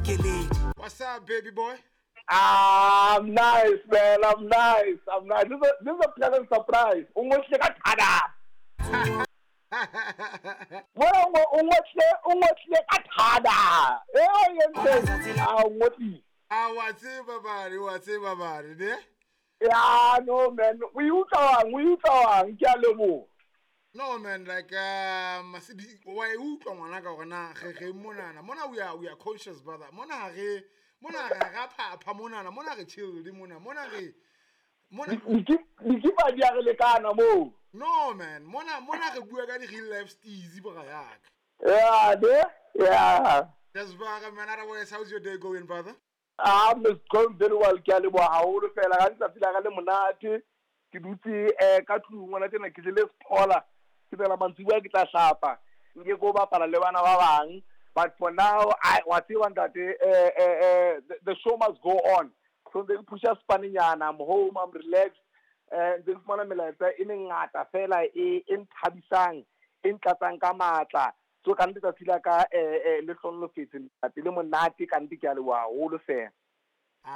What's up, baby boy? I'm nice, man. I'm nice. This is a pleasant surprise. Ungohle kathada. Ungohle kathada. Yente. Ngoti. What's it, babari, ne? Yeah, no, man. We utawang, kyalemo. No, man, like, why who come on, Mona, we are conscious, brother. Mona, rapa, Mona, chill, Mona, Nikipa diarelekana mo. no, man, Mona, buagani, he left easy, brother. Yeah. Just man, otherwise, how's your day going, brother? It's going very well, kyalemo. Haholo fela ga ntse fela ga le monate. Ke dutse ka tlung ngwana tsena ke le spoiler. Ke tsela mantsiwa ke tla hlapa nke go bapala le bana ba bang, but for now I what you want that the show must go on, so they push us paninyana. I'm home, I'm relaxed, then fumana melaetsa e mengata fela e nthabisang e ntlatsang ka matla, so ka ntse tsa tsila ka le hlonlo fetse le monate ka ntse ke a le wa holo fela.